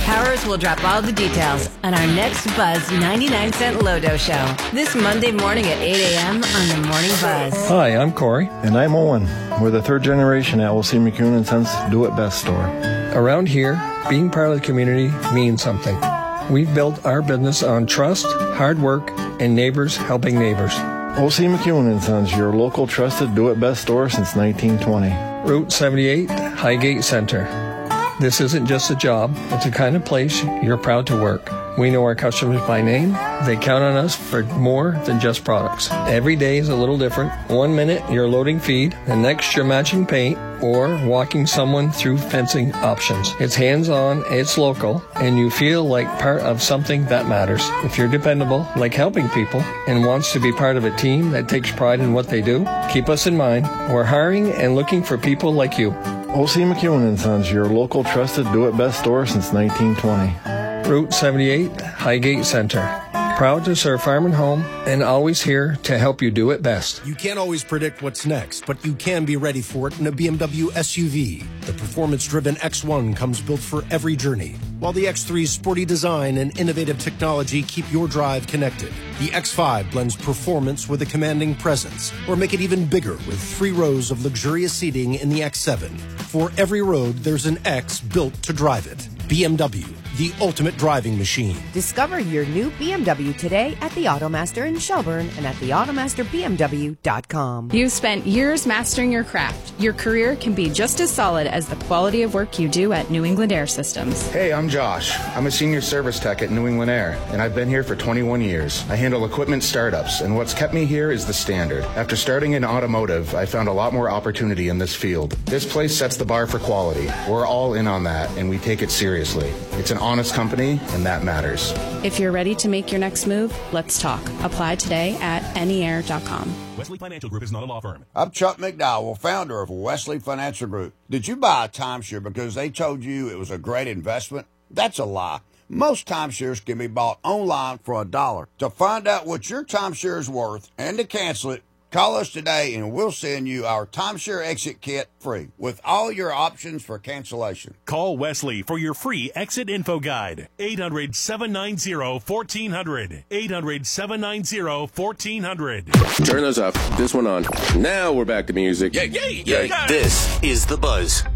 Powers will drop all the details on our next Buzz 99 Cent Lodo show this Monday morning at 8 a.m. on the Morning Buzz. Hi, I'm Corey. And I'm Owen. We're the third generation at LC McCune & Sons Do It Best store. Around here, being part of the community means something. We've built our business on trust, hard work, and neighbors helping neighbors. LC McCune & Sons, your local trusted Do It Best store since 1920. Route 78, Highgate Center. This isn't just a job, it's a kind of place you're proud to work. We know our customers by name. They count on us for more than just products. Every day is a little different. 1 minute you're loading feed, the next you're matching paint, or walking someone through fencing options. It's hands-on, it's local, and you feel like part of something that matters. If you're dependable, like helping people, and wants to be part of a team that takes pride in what they do, keep us in mind. We're hiring and looking for people like you. LC McCune & Sons, your local trusted Do It Best store since 1920. Route 78, Highgate Center. Proud to serve Farm and Home and always here to help you do it best. You can't always predict what's next, but you can be ready for it in a BMW SUV. The performance-driven X1 comes built for every journey, while the X3's sporty design and innovative technology keep your drive connected. The X5 blends performance with a commanding presence, or make it even bigger with 3 rows of luxurious seating in the X7. For every road, there's an X built to drive it. BMW, the ultimate driving machine. Discover your new BMW today at the Automaster in Shelburne and at theautomasterbmw.com. You've spent years mastering your craft. Your career can be just as solid as the quality of work you do at New England Air Systems. Hey, I'm Josh. I'm a senior service tech at New England Air, and I've been here for 21 years. I handle equipment startups, and what's kept me here is the standard. After starting in automotive, I found a lot more opportunity in this field. This place sets the bar for quality. We're all in on that, and we take it seriously. It's an honest company, and that matters. If you're ready to make your next move, let's talk. Apply today at neair.com. Wesley Financial Group is not a law firm. I'm Chuck McDowell, founder of Wesley Financial Group. Did you buy a timeshare because they told you it was a great investment? That's a lie. Most timeshares can be bought online for $1. To find out what your timeshare is worth and to cancel it, call us today and we'll send you our timeshare exit kit free with all your options for cancellation. Call Wesley for your free exit info guide. 800-790-1400. 800-790-1400. Turn those up. This one on. Now we're back to music. Yeah. This is The Buzz.